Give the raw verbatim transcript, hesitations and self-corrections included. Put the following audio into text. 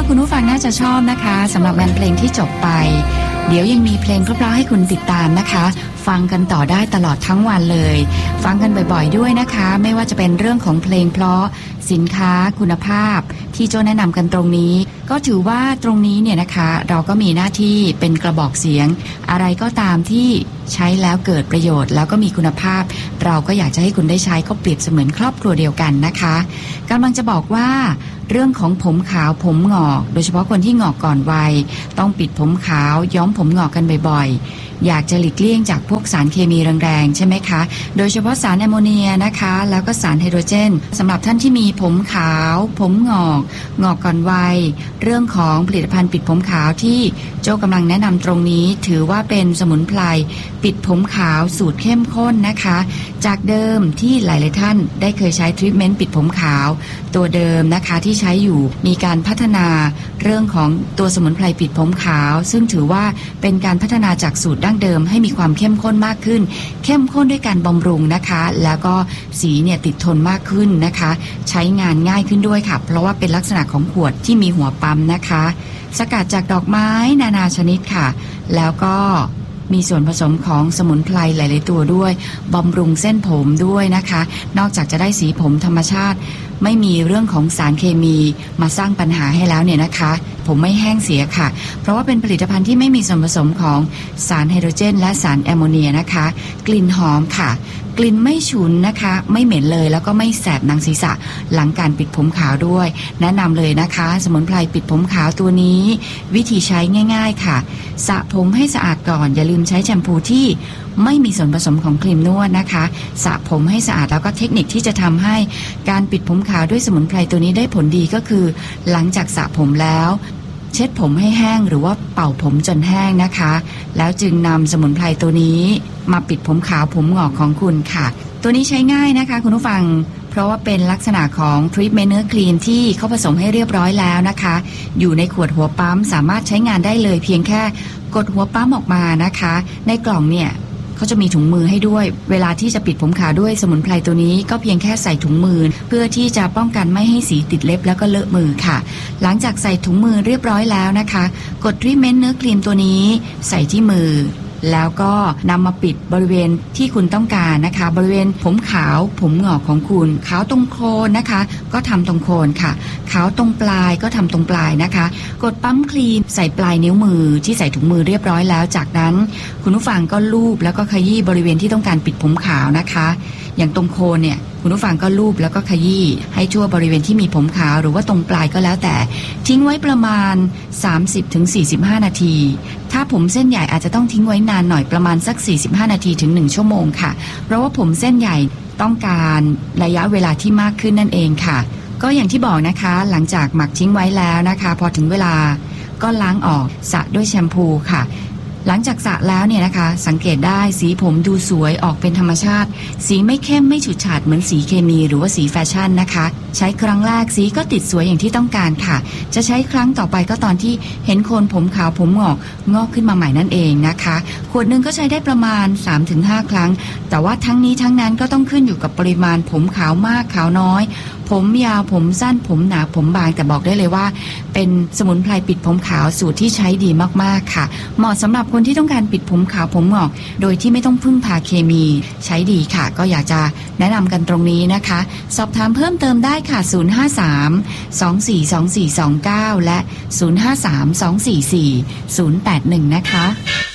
คุณผู้ฟังน่าจะชอบนะคะสำหรับงานเพลงที่จบไปเดี๋ยวยังมีเพลงเพราะๆให้คุณติดตามนะคะฟังกันต่อได้ตลอดทั้งวันเลยฟังกันบ่อยๆด้วยนะคะไม่ว่าจะเป็นเรื่องของเพลงเพราะสินค้าคุณภาพที่โจ้แนะนำกันตรงนี้ก็ถือว่าตรงนี้เนี่ยนะคะเราก็มีหน้าที่เป็นกระบอกเสียงอะไรก็ตามที่ใช้แล้วเกิดประโยชน์แล้วก็มีคุณภาพเราก็อยากจะให้คุณได้ใช้ก็เปรียบเสมือนครอบครัวเดียวกันนะคะกำลังจะบอกว่าเรื่องของผมขาวผมงอกโดยเฉพาะคนที่งอกก่อนวัยต้องปิดผมขาวย้อมผมงอกกันบ่อยๆอยากจะหลีกเลี่ยงจากพวกสารเคมีแรงๆใช่ไหมคะโดยเฉพาะสารแอมโมเนียนะคะแล้วก็สารไฮโดรเจนสำหรับท่านที่มีผมขาวผมงอกงอกก่อนวัยเรื่องของผลิตภัณฑ์ปิดผมขาวที่โจ้กำลังแนะนำตรงนี้ถือว่าเป็นสมุนไพรปิดผมขาวสูตรเข้มข้นนะคะจากเดิมที่หลายๆท่านได้เคยใช้ทรีทเมนต์ปิดผมขาวตัวเดิมนะคะที่ใช้อยู่มีการพัฒนาเรื่องของตัวสมุนไพรปิดผมขาวซึ่งถือว่าเป็นการพัฒนาจากสูตรดั้งเดิมให้มีความเข้มข้นมากขึ้นเข้มข้นด้วยการบำรุงนะคะแล้วก็สีเนี่ยติดทนมากขึ้นนะคะใช้งานง่ายขึ้นด้วยค่ะเพราะว่าเป็นลักษณะของขวดที่มีหัวปั๊มนะคะสกัดจากดอกไม้นานาชนิดค่ะแล้วก็มีส่วนผสมของสมุนไพรหลายๆตัวด้วยบำรุงเส้นผมด้วยนะคะนอกจากจะได้สีผมธรรมชาติไม่มีเรื่องของสารเคมีมาสร้างปัญหาให้แล้วเนี่ยนะคะผมไม่แห้งเสียค่ะเพราะว่าเป็นผลิตภัณฑ์ที่ไม่มีส่วนผสมของสารไฮโดรเจนและสารแอมโมเนียนะคะกลิ่นหอมค่ะกลิ่นไม่ฉุนนะคะไม่เหม็นเลยแล้วก็ไม่แสบหนังศีรษะหลังการปิดผมขาวด้วยแนะนำเลยนะคะสมุนไพรปิดผมขาวตัวนี้วิธีใช้ง่ายๆค่ะสระผมให้สะอาดก่อนอย่าลืมใช้แชมพูที่ไม่มีส่วนผสมของครีมนวดนะคะสระผมให้สะอาดแล้วก็เทคนิคที่จะทำให้การปิดผมขาวด้วยสมุนไพรตัวนี้ได้ผลดีก็คือหลังจากสระผมแล้วเช็ดผมให้แห้งหรือว่าเป่าผมจนแห้งนะคะแล้วจึงนำสมุนไพรตัวนี้มาปิดผมขาวผมงอกของคุณค่ะตัวนี้ใช้ง่ายนะคะคุณผู้ฟังเพราะว่าเป็นลักษณะของทรีทเมนต์เนื้อคลีนที่เขาผสมให้เรียบร้อยแล้วนะคะอยู่ในขวดหัวปั๊มสามารถใช้งานได้เลยเพียงแค่กดหัวปั๊มออกมานะคะในกล่องเนี่ยเขาจะมีถุงมือให้ด้วยเวลาที่จะปิดผมขาวด้วยสมุนไพรตัวนี้ก็เพียงแค่ใส่ถุงมือเพื่อที่จะป้องกันไม่ให้สีติดเล็บแล้วก็เลอะมือค่ะหลังจากใส่ถุงมือเรียบร้อยแล้วนะคะกดทรีทเมนต์เนื้อครีมตัวนี้ใส่ที่มือแล้วก็นำมาปิดบริเวณที่คุณต้องการนะคะบริเวณผมขาวผมงอกของคุณขาวตรงโคนนะคะก็ทำตรงโคนค่ะขาวตรงปลายก็ทำตรงปลายนะคะกดปั๊มครีมใส่ปลายนิ้วมือที่ใส่ถุงมือเรียบร้อยแล้วจากนั้นคุณผู้ฟังก็ลูบแล้วก็ขยี้บริเวณที่ต้องการปิดผมขาวนะคะอย่างตรงโคนเนี่ยคุณผู้ฟังก็ลูบแล้วก็ขยี้ให้ทั่วบริเวณที่มีผมขาวหรือว่าตรงปลายก็แล้วแต่ทิ้งไว้ประมาณ สามสิบถึงสี่สิบห้า นาทีถ้าผมเส้นใหญ่อาจจะต้องทิ้งไว้นานหน่อยประมาณสักสี่สิบห้านาทีถึงหนึ่งชั่วโมงค่ะเพราะว่าผมเส้นใหญ่ต้องการระยะเวลาที่มากขึ้นนั่นเองค่ะก็อย่างที่บอกนะคะหลังจากหมักทิ้งไว้แล้วนะคะพอถึงเวลาก็ล้างออกสระด้วยแชมพูค่ะหลังจากสระแล้วเนี่ยนะคะสังเกตได้สีผมดูสวยออกเป็นธรรมชาติสีไม่เข้มไม่ฉูดฉาดเหมือนสีเคมีหรือว่าสีแฟชั่นนะคะใช้ครั้งแรกสีก็ติดสวยอย่างที่ต้องการค่ะจะใช้ครั้งต่อไปก็ตอนที่เห็นโคนผมขาวผมงอกงอกขึ้นมาใหม่นั่นเองนะคะขวดหนึ่งก็ใช้ได้ประมาณ สามถึงห้า ครั้งแต่ว่าทั้งนี้ทั้งนั้นก็ต้องขึ้นอยู่กับปริมาณผมขาวมากขาวน้อยผมยาวผมสั้นผมหนาผมบางแต่บอกได้เลยว่าเป็นสมุนไพรปิดผมขาวสูตรที่ใช้ดีมากๆค่ะเหมาะสำหรับคนที่ต้องการปิดผมขาวผมงอกโดยที่ไม่ต้องพึ่งพาเคมีใช้ดีค่ะก็อยากจะแนะนำกันตรงนี้นะคะสอบถามเพิ่มเติมได้ค่ะศูนย์ ห้า สาม สอง สี่ สอง สี่ สอง เก้าและศูนย์ ห้า สาม สอง สี่ สี่ ศูนย์ แปด หนึ่งนะคะ